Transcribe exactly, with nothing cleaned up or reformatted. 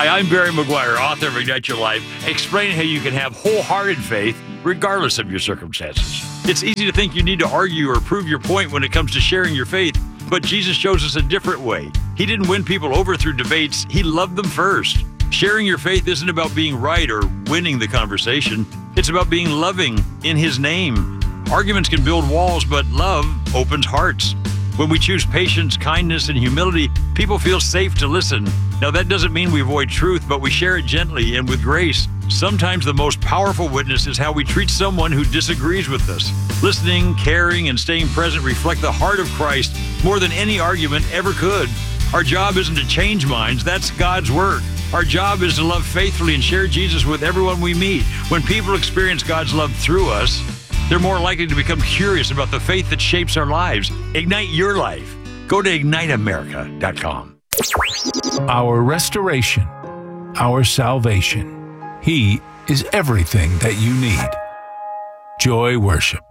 Hi, I'm Barry McGuire, author of Ignite Your Life, explaining how you can have wholehearted faith regardless of your circumstances. It's easy to think you need to argue or prove your point when it comes to sharing your faith, but Jesus shows us a different way. He didn't win people over through debates. He loved them first. Sharing your faith isn't about being right or winning the conversation. It's about being loving in His name. Arguments can build walls, but love opens hearts. When we choose patience, kindness, and humility, people feel safe to listen. Now, that doesn't mean we avoid truth, but we share it gently and with grace. Sometimes the most powerful witness is how we treat someone who disagrees with us. Listening, caring, and staying present reflect the heart of Christ more than any argument ever could. Our job isn't to change minds, that's God's work. Our job is to love faithfully and share Jesus with everyone we meet. When people experience God's love through us, they're more likely to become curious about the faith that shapes our lives. Ignite your life. Go to ignite america dot com. Our restoration, our salvation. He is everything that you need. Joy Worship.